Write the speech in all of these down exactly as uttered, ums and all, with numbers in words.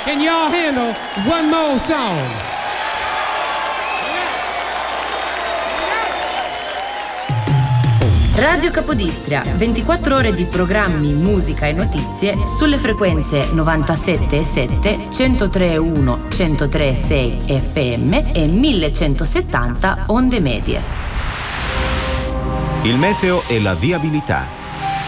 Can y'all handle one more song? Radio Capodistria, ventiquattro ore di programmi, musica e notizie sulle frequenze novantasette virgola sette, centotre virgola uno, centotre virgola sei F M e millecentosettanta onde medie. Il meteo e la viabilità.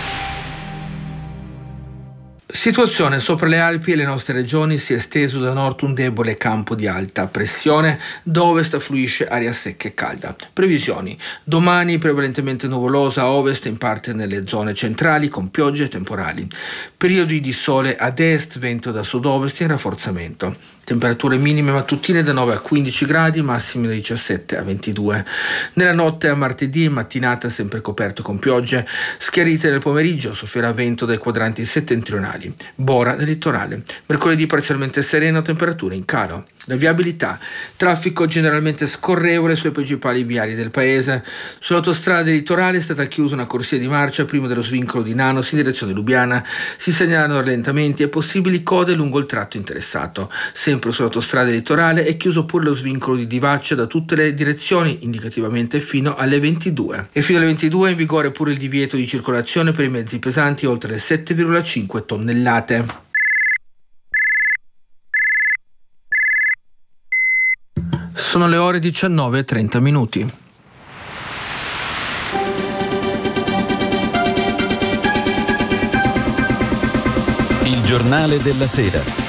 Situazione sopra le Alpi e le nostre regioni si è esteso da nord un debole campo di alta pressione, da ovest fluisce aria secca e calda. Previsioni: domani prevalentemente nuvolosa a ovest, in parte nelle zone centrali con piogge e temporali. Periodi di sole ad est, vento da sud-ovest in rafforzamento. Temperature minime mattutine da nove a quindici gradi, massime da diciassette a ventidue. Nella notte a martedì in mattinata sempre coperto con piogge, schiarite nel pomeriggio, soffierà vento dai quadranti settentrionali. Bora del litorale. Mercoledì parzialmente sereno, temperature in calo. La viabilità: traffico generalmente scorrevole sui principali viari del paese. Sull'autostrada litorale è stata chiusa una corsia di marcia prima dello svincolo di Nanos in direzione Lubiana. Si segnalano rallentamenti e possibili code lungo il tratto interessato. Sempre sull'autostrada litorale è chiuso pure lo svincolo di Divaccia da tutte le direzioni, indicativamente fino alle ventidue. E fino alle ventidue è in vigore pure il divieto di circolazione per i mezzi pesanti oltre le sette virgola cinque tonnellate. Sono le ore diciannove e trenta minuti. Il giornale della sera.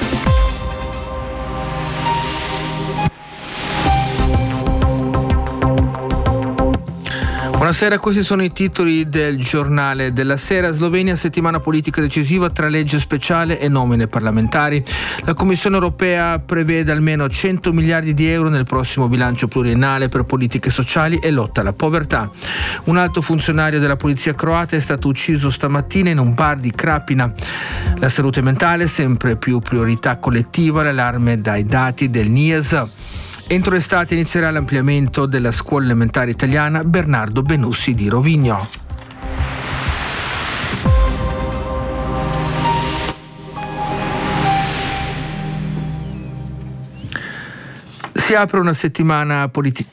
Buonasera, questi sono i titoli del giornale della sera. Slovenia, settimana politica decisiva tra legge speciale e nomine parlamentari. La Commissione europea prevede almeno cento miliardi di euro nel prossimo bilancio pluriennale per politiche sociali e lotta alla povertà. Un alto funzionario della polizia croata è stato ucciso stamattina in un bar di Krapina. La salute mentale sempre più priorità collettiva, l'allarme dai dati del N I E S. Entro l'estate inizierà l'ampliamento della scuola elementare italiana Bernardo Benussi di Rovigno. Si apre una settimana politica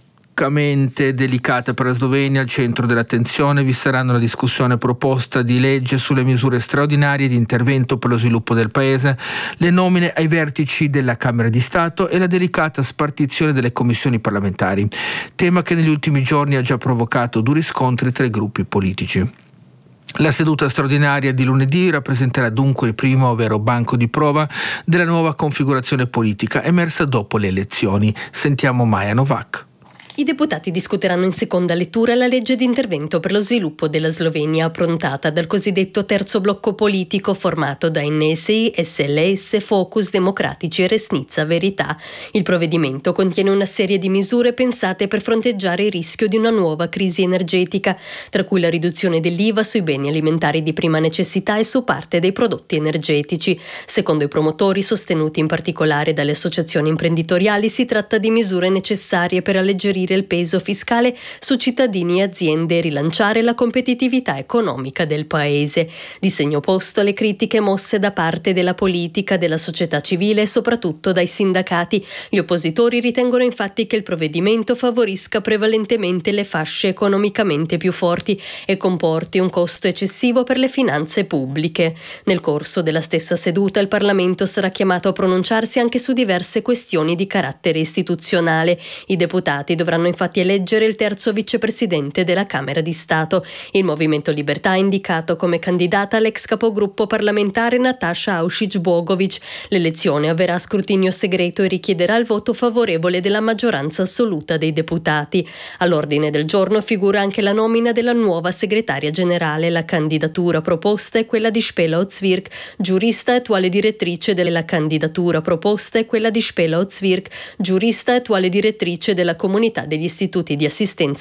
delicata per la Slovenia. Al centro dell'attenzione vi saranno la discussione proposta di legge sulle misure straordinarie di intervento per lo sviluppo del paese, le nomine ai vertici della Camera di Stato e la delicata spartizione delle commissioni parlamentari, tema che negli ultimi giorni ha già provocato duri scontri tra i gruppi politici. La seduta straordinaria di lunedì rappresenterà dunque il primo vero banco di prova della nuova configurazione politica emersa dopo le elezioni. Sentiamo Maja Novak. I deputati discuteranno in seconda lettura la legge di intervento per lo sviluppo della Slovenia, approntata dal cosiddetto terzo blocco politico formato da N S I, S L S, Focus, Democratici e Resnica Verità. Il provvedimento contiene una serie di misure pensate per fronteggiare il rischio di una nuova crisi energetica, tra cui la riduzione dell'I V A sui beni alimentari di prima necessità e su parte dei prodotti energetici. Secondo i promotori, sostenuti in particolare dalle associazioni imprenditoriali, si tratta di misure necessarie per alleggerire il peso fiscale su cittadini e aziende e rilanciare la competitività economica del paese. Di segno opposto alle critiche mosse da parte della politica, della società civile e soprattutto dai sindacati. Gli oppositori ritengono infatti che il provvedimento favorisca prevalentemente le fasce economicamente più forti e comporti un costo eccessivo per le finanze pubbliche. Nel corso della stessa seduta il Parlamento sarà chiamato a pronunciarsi anche su diverse questioni di carattere istituzionale. I deputati dovranno infatti eleggere il terzo vicepresidente della Camera di Stato. Il Movimento Libertà ha indicato come candidata l'ex capogruppo parlamentare Nataša Aušić-Bogović. L'elezione avverrà a scrutinio segreto e richiederà il voto favorevole della maggioranza assoluta dei deputati. All'ordine del giorno figura anche la nomina della nuova segretaria generale. La candidatura proposta è quella di Špela Ocvirk, giurista e attuale direttrice della candidatura proposta è quella di Špela Ocvirk, giurista e attuale direttrice della comunità degli istituti di assistenza